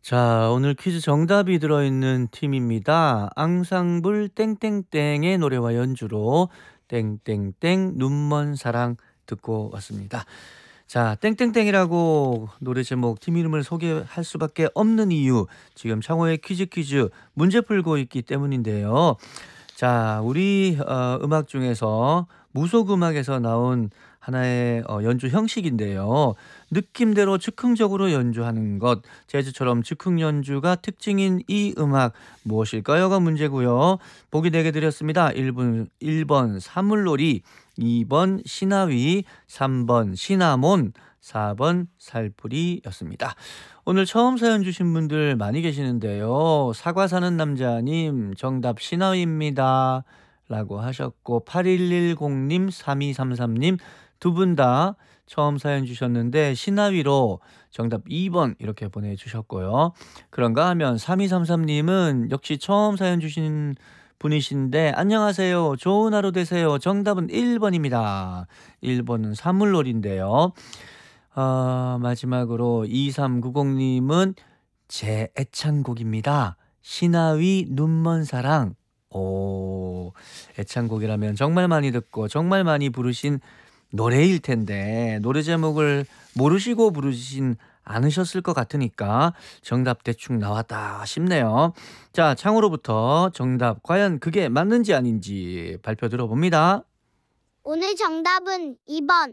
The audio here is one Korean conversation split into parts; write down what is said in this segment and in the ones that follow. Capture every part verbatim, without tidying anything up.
자, 오늘 퀴즈 정답이 들어있는 팀입니다. 앙상블 땡땡땡의 노래와 연주로 땡땡땡 눈먼 사랑 듣고 왔습니다. 자, 땡땡땡이라고 노래 제목, 팀 이름을 소개할 수밖에 없는 이유, 지금 창호의 퀴즈 퀴즈 문제 풀고 있기 때문인데요. 자, 우리 어, 음악 중에서 무속 음악에서 나온 하나의 어, 연주 형식인데요. 느낌대로 즉흥적으로 연주하는 것, 재즈처럼 즉흥 연주가 특징인 이 음악 무엇일까요가 문제고요. 보기 네 개 드렸습니다. 일 번, 일 번 사물놀이, 이 번 시나위, 삼 번 시나몬, 사 번 살풀이였습니다. 오늘 처음 사연 주신 분들 많이 계시는데요. 사과 사는 남자님 정답 시나위입니다 라고 하셨고, 팔일일공님, 삼이삼삼님 두 분 다 처음 사연 주셨는데 시나위로 정답 이 번 이렇게 보내주셨고요. 그런가 하면 삼이삼삼님은 역시 처음 사연 주신 분이신데 안녕하세요, 좋은 하루 되세요, 정답은 일 번입니다. 일 번은 사물놀이인데요. 어, 마지막으로 이삼구공님은 제 애창곡입니다. 시나위 눈먼 사랑. 오, 애창곡이라면 정말 많이 듣고 정말 많이 부르신 노래일 텐데 노래 제목을 모르시고 부르신 않으셨을 것 같으니까 정답 대충 나왔다 싶네요. 자, 창으로부터 정답 과연 그게 맞는지 아닌지 발표 들어봅니다. 오늘 정답은 이 번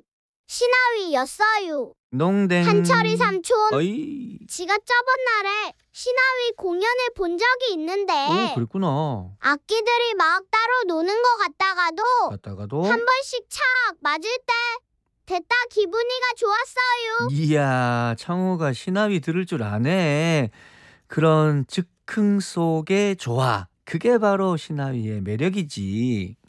시나위였어요. 농댕. 한철이 삼촌, 어이. 지가 저번 날에 시나위 공연을 본 적이 있는데 오, 그랬구나. 악기들이 막 따로 노는 것 같다가도 갔다가도 한 번씩 착 맞을 때 됐다 기분이가 좋았어요. 이야, 창호가 시나위 들을 줄 아네. 그런 즉흥 속의 조화, 그게 바로 시나위의 매력이지.